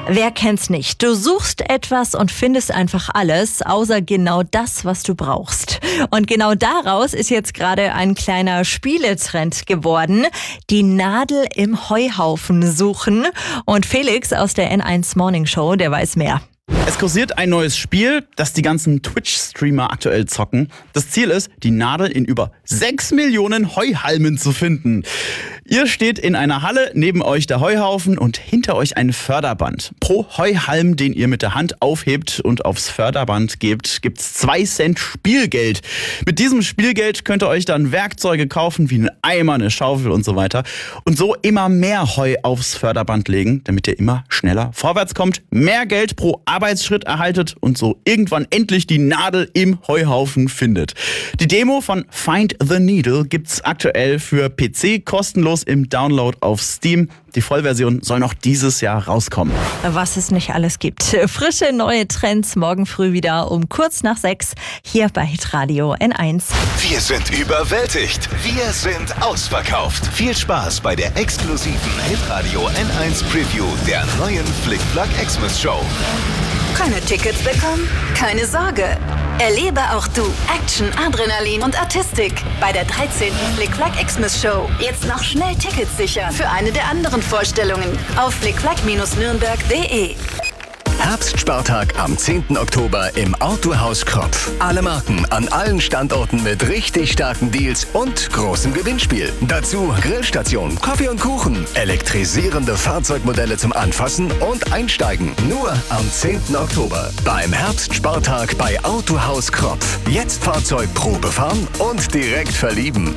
Wer kennt's nicht? Du suchst etwas und findest einfach alles, außer genau das, was du brauchst. Und genau daraus ist jetzt gerade ein kleiner Spieletrend geworden. Die Nadel im Heuhaufen suchen. Und Felix aus der N1 Morning Show, der weiß mehr. Es kursiert ein neues Spiel, das die ganzen Twitch-Streamer aktuell zocken. Das Ziel ist, die Nadel in über 6 Millionen Heuhalmen zu finden. Ihr steht in einer Halle, neben euch der Heuhaufen und hinter euch ein Förderband. Pro Heuhalm, den ihr mit der Hand aufhebt und aufs Förderband gebt, gibt's 2 Cent Spielgeld. Mit diesem Spielgeld könnt ihr euch dann Werkzeuge kaufen, wie einen Eimer, eine Schaufel und so weiter. Und so immer mehr Heu aufs Förderband legen, damit ihr immer schneller vorwärts kommt, mehr Geld pro Arbeitsschritt erhaltet und so irgendwann endlich die Nadel im Heuhaufen findet. Die Demo von Find the Needle gibt's aktuell für PC kostenlos im Download auf Steam. Die Vollversion soll noch dieses Jahr rauskommen. Was es nicht alles gibt. Frische neue Trends morgen früh wieder um kurz nach 6 hier bei Hitradio N1. Wir sind überwältigt. Wir sind ausverkauft. Viel Spaß bei der exklusiven Hitradio N1 Preview der neuen Flick-Flack Xmas Show. Keine Tickets bekommen? Keine Sorge. Erlebe auch du Action, Adrenalin und Artistik bei der 13. Flick-Flack Xmas Show. Jetzt noch schnell Tickets sichern für eine der anderen Vorstellungen auf flickflack-nürnberg.de. Herbstspartag am 10. Oktober im Autohaus Kropf. Alle Marken an allen Standorten mit richtig starken Deals und großem Gewinnspiel. Dazu Grillstation, Kaffee und Kuchen, elektrisierende Fahrzeugmodelle zum Anfassen und Einsteigen. Nur am 10. Oktober beim Herbstspartag bei Autohaus Kropf. Jetzt Fahrzeug Probe fahren und direkt verlieben.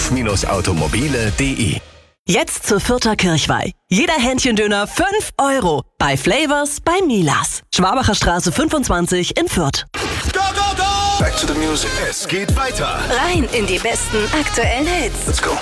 Kropf-automobile.de. Jetzt zur Fürther Kirchweih. Jeder Hähnchendöner 5 €. Bei Flavors bei Milas. Schwabacher Straße 25 in Fürth. Go, go, go! Back to the music. Es geht weiter. Rein in die besten aktuellen Hits. Let's go.